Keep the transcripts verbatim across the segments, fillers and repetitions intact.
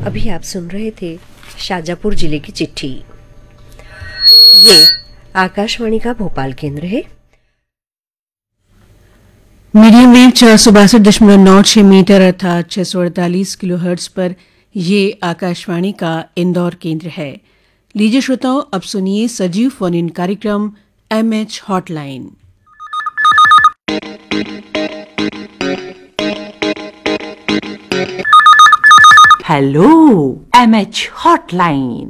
अभी आप सुन रहे थे शाजापुर जिले की चिट्ठी। ये आकाशवाणी का भोपाल केंद्र है। मीडियम वेव चार सौ बासठ दशमलव नौ छह मीटर अर्थात छह सौ अड़तालीस किलो हर्ट्ज पर ये आकाशवाणी का इंदौर केंद्र है। लीजिए श्रोताओं, अब सुनिए सजीव फोन इन कार्यक्रम M H hotline. Hello M H hotline.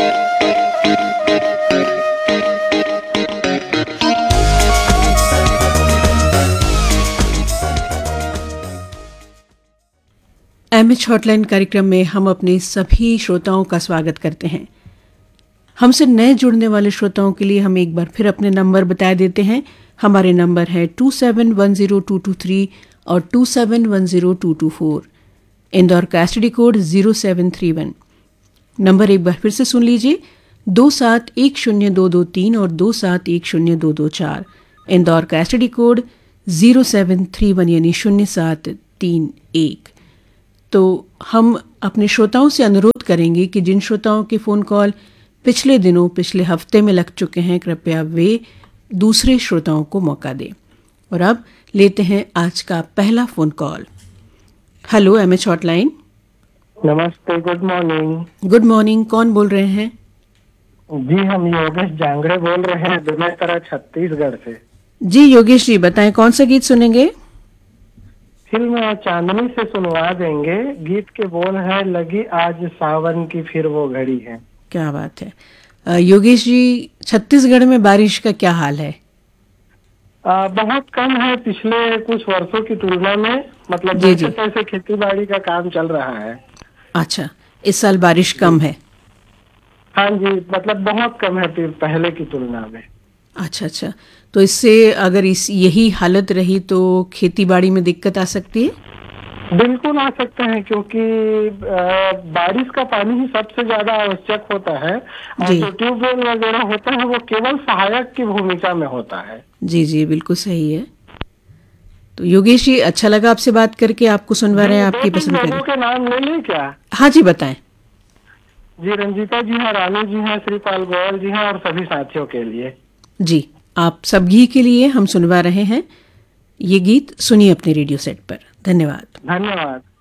M H hotline कार्यक्रम में हम अपने सभी श्रोताओं का स्वागत करते हैं। हमसे नए जुड़ने वाले श्रोताओं के लिए हम एक बार फिर अपने नंबर बता देते हैं। हमारे नंबर है to seven one zero to to three और to seven one zero to to four. Indore का STD code zero seven three one. Number एक बार फिर से सुन लीजिए, दो सात एक शून्य दो दो तीन और दो सात एक शून्य दो दो चार। इंदौर का STD code zero seven three one यानी शून्य सात तीन एक। तो हम अपने श्रोताओं से अनुरोध करेंगे कि जिन श्रोताओं के फ़ोन कॉल पिछले दिनों पिछले हफ्ते में लग चुके हैं, कृपया वे दूसरे श्रोताओं को मौका दें। और अब लेते हैं आज का पहला phone call. Hello M H hotline. नमस्ते, गुड मॉर्निंग। गुड मॉर्निंग, कौन बोल रहे हैं? जी, हम योगेश जांगड़े बोल रहे हैं, दुमेतरा छत्तीसगढ़ से। जी योगेश जी, बताएं कौन सा गीत सुनेंगे? फिल्म चांदनी से सुनवा देंगे। गीत के बोल है, लगी आज सावन की फिर वो घड़ी है। क्या बात है। अ, योगेश जी, छत्तीसगढ़ में बारिश का क्या हाल है? आ, बहुत कम है पिछले कुछ वर्षों की तुलना में। मतलब जी जी। जैसे तैसे खेती बाड़ी का काम चल रहा है। अच्छा, इस साल बारिश कम है? हाँ जी, मतलब बहुत कम है पहले की तुलना में। अच्छा अच्छा, तो इससे अगर इस यही हालत रही तो खेती बाड़ी में दिक्कत आ सकती है? बिल्कुल आ सकते हैं, क्योंकि बारिश का पानी ही सबसे ज्यादा आवश्यक होता है और जो ट्यूबवेल वगैरह होता है वो केवल सहायक की भूमिका में होता है। जी जी, बिल्कुल सही है। तो योगेश जी, अच्छा लगा आपसे बात करके। आपको सुनवा रहे हैं, आपकी पसंद लोगों के नाम ले लें क्या? हाँ जी, बताएं। जी, रंजीता जी हैं, रानू जी हैं, श्रीपाल गोयल जी हैं और सभी साथियों के लिए। जी, आप सभी के लिए हम सुनवा रहे हैं ये गीत। सुनिए अपने रेडियो सेट पर। धन्यवाद। धन्यवाद।